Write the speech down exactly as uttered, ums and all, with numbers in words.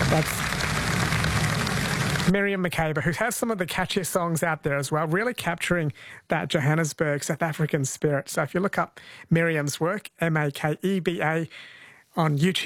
That's Miriam Makeba, who has some of the catchiest songs out there as well, really capturing that Johannesburg, South African spirit. So if you look up Miriam's work, M A K E B A, on YouTube,